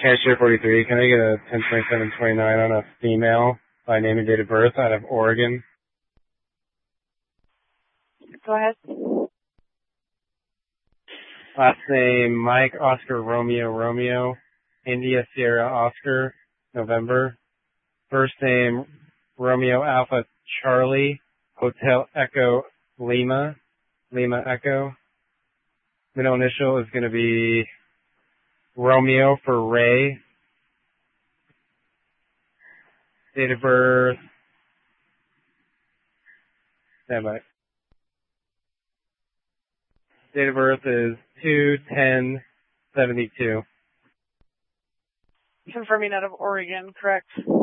Cashier 43, can I get a 102729 on a female by name and date of birth out of Oregon? Go ahead. Last name, Mike, Oscar, Romeo, Romeo, India, Sierra, Oscar, November. First name, Romeo, Alpha, Charlie, Hotel, Echo, Lima, Lima, Echo. Middle initial is going to be Romeo for Ray. Date of birth. Stand by. Date of birth is 2/10/72. Confirming out of Oregon, correct?